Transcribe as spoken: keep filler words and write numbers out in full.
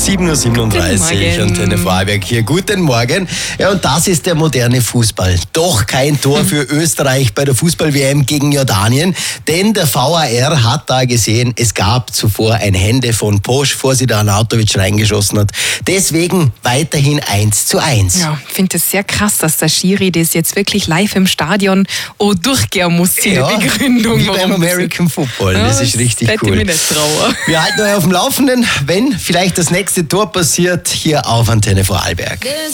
sieben Uhr siebenunddreißig, Antenne Vorarlberg hier. Guten Morgen. Ja, und das ist der moderne Fußball. Doch kein Tor für Österreich bei der Fußball-W M gegen Jordanien, denn der V A R hat da gesehen, es gab zuvor ein Hände von Posch, bevor sie da Arnautovic reingeschossen hat. Deswegen weiterhin eins zu eins. Ja, ich finde es sehr krass, dass der Schiri das jetzt wirklich live im Stadion auch durchgehen muss, die Ja, Begründung. wie beim American Football. Das ist richtig cool. Ich nicht trauen. Wir halten euch auf dem Laufenden, wenn vielleicht das nächste Tor passiert, hier auf Antenne Vorarlberg.